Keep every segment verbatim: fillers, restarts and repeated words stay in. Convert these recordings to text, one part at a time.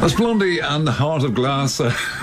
That's Blondie and Heart of Glass.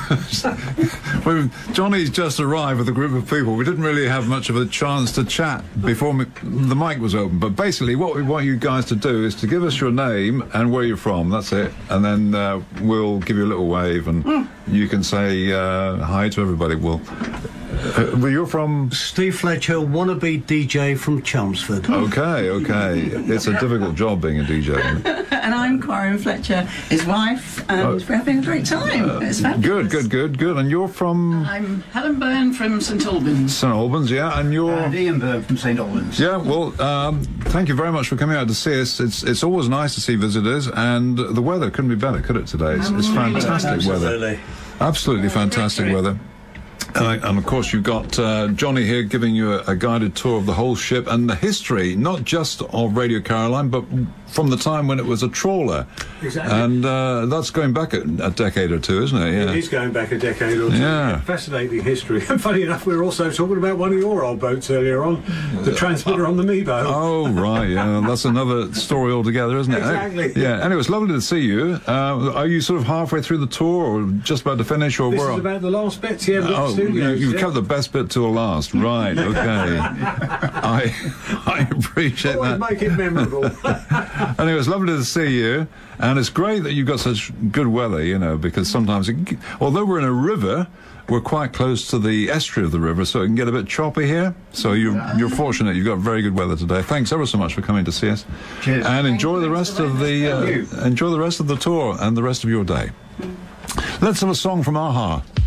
Johnny's just arrived with a group of people. We didn't really have much of a chance to chat before the mic was open. But basically, what we want you guys to do is to give us your name and where you're from. That's it. And then uh, we'll give you a little wave, and mm. you can say uh, hi to everybody. We'll. Uh, well, you're from... Steve Fletcher, wannabe D J from Chelmsford. Okay, okay. It's a difficult job being a D J. And I'm Corinne Fletcher, his wife, and oh. we're having a great time. Uh, it's fabulous. Good, good, good, good. And you're from... I'm Helen Byrne from St Albans. St Albans, yeah, and you're... And Ian Byrne from St Albans. Yeah, well, um, thank you very much for coming out to see us. It's it's always nice to see visitors, and the weather couldn't be better, could it, today? It's, it's fantastic Absolutely. weather. Absolutely fantastic weather. Uh, and of course you've got uh, Johnny here giving you a, a guided tour of the whole ship and the history, not just of Radio Caroline, but from the time when it was a trawler. Exactly. And uh, that's going back a, a decade or two, isn't it? Yeah. It is going back a decade or two. Yeah. Fascinating history. And funny enough, we were also talking about one of your old boats earlier on, the transmitter on the Me boat. Oh, right, yeah. That's another story altogether, isn't it? Exactly. Yeah. Anyway, it's lovely to see you. Uh, are you sort of halfway through the tour, or just about to finish, or this where? Is about the last bits, yeah. Oh, studios, you, you yeah. kept the best bit till last, right? Okay. I I appreciate Always that. make it memorable. Anyway, it's lovely to see you, and it's great that you've got such good weather. You know, because sometimes, it, although we're in a river, we're quite close to the estuary of the river, so it can get a bit choppy here. So you're you're fortunate. You've got very good weather today. Thanks ever so much for coming to see us. Cheers. And enjoy the rest of the uh, enjoy the rest of the tour and the rest of your day. Let's have a song from Aha.